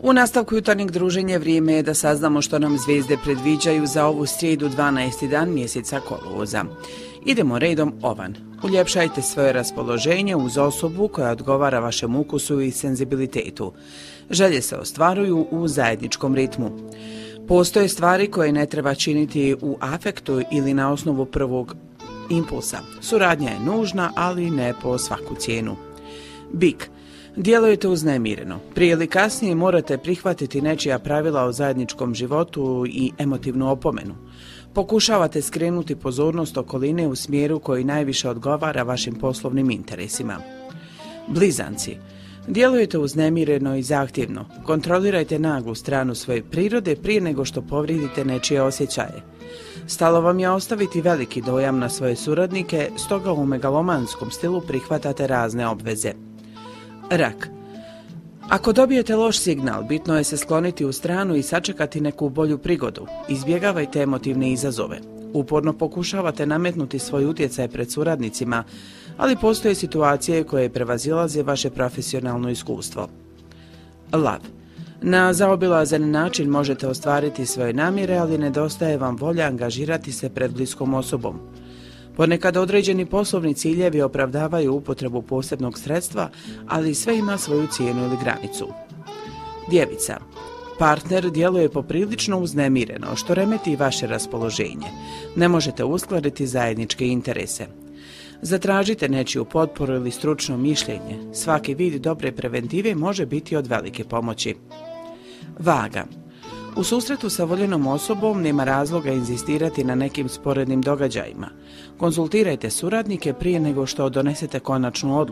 U nastavku jutarnjeg druženja vrijeme je da saznamo što nam zvijezde predviđaju za ovu srijedu 12. dan mjeseca kolovoza. Idemo redom Ovan. Uljepšajte svoje raspoloženje uz osobu koja odgovara vašem ukusu i senzibilitetu. Želje se ostvaruju u zajedničkom ritmu. Postoje stvari koje ne treba činiti u afektu ili na osnovu prvog impulsa. Suradnja je nužna, ali ne po svaku cijenu. Bik. Djelujete uznemireno. Prije ili kasnije morate prihvatiti nečija pravila o zajedničkom životu i emotivnu opomenu. Pokušavate skrenuti pozornost okoline u smjeru koji najviše odgovara vašim poslovnim interesima. Blizanci. Djelujete uznemireno i zahtjevno. Kontrolirajte naglu stranu svoje prirode prije nego što povrijedite nečije osjećaje. Stalo vam je ostaviti veliki dojam na svoje suradnike, stoga u megalomanskom stilu prihvatate razne obveze. Rak. Ako dobijete loš signal, bitno je se skloniti u stranu i sačekati neku bolju prigodu. Izbjegavajte emotivne izazove. Uporno pokušavate nametnuti svoj utjecaj pred suradnicima, ali postoje situacije koje prevazilaze vaše profesionalno iskustvo. Lav. Na zaobilazan način možete ostvariti svoje namjere, ali nedostaje vam volja angažirati se pred bliskom osobom. Ponekad određeni poslovni ciljevi opravdavaju upotrebu posebnog sredstva, ali sve ima svoju cijenu ili granicu. Djevica. Partner djeluje poprilično uznemireno, što remeti vaše raspoloženje. Ne možete uskladiti zajedničke interese. Zatražite nečiju potporu ili stručno mišljenje. Svaki vid dobre preventive može biti od velike pomoći. Vaga. U susretu sa voljenom osobom nema razloga inzistirati na nekim sporednim događajima. Konzultirajte suradnike prije nego što donesete konačnu odluku.